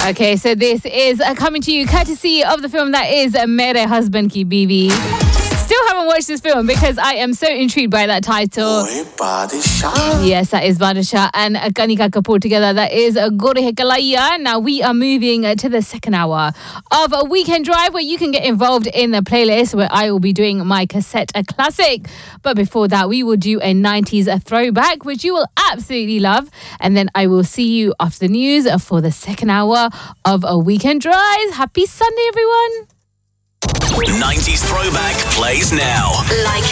Okay, so this is coming to you courtesy of the film that is Mere Husband Ki Bibi. Still haven't watched this film because I am so intrigued by that title. Yes, that is Badshah and Kanika Kapoor together. That is Gore Hai Kalaiya. Now we are moving to the second hour of a Weekend Drive where you can get involved in the playlist where I will be doing my cassette classic. But before that, we will do a 90s throwback, which you will absolutely love. And then I will see you after the news for the second hour of a Weekend Drive. Happy Sunday, everyone. 90s Throwback plays now.